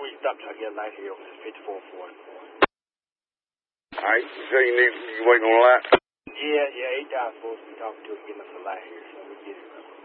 we stop till I get a light here on this 5440. All right, so you waiting on a light? Yeah, 8 guys supposed to be talking to us, getting us a light here, so we get it.